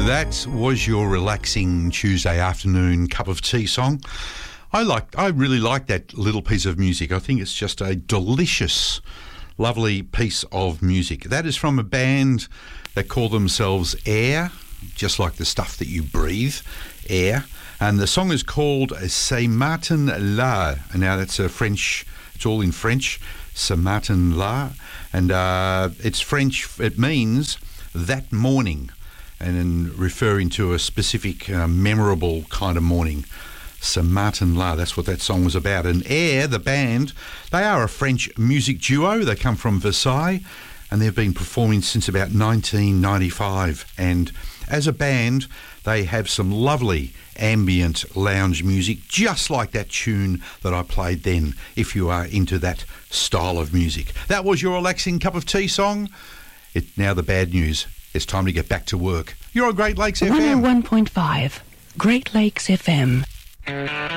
That was your relaxing Tuesday afternoon cup of tea song. I really like that little piece of music. I think it's just a delicious, lovely piece of music. That is from a band that call themselves Air, just like the stuff that you breathe, Air. And the song is called Ce Matin-là. Now that's a French, it's all in French, Ce Matin-là. And it's French, it means that morning, and referring to a specific memorable kind of morning. Ce Matin-là, that's what that song was about. And Air, the band, they are a French music duo. They come from Versailles, and they've been performing since about 1995. And as a band, they have some lovely ambient lounge music, just like that tune that I played then, if you are into that style of music. That was your relaxing cup of tea song. Now the bad news. It's time to get back to work. You're on Great Lakes FM. 101.5, Great Lakes FM.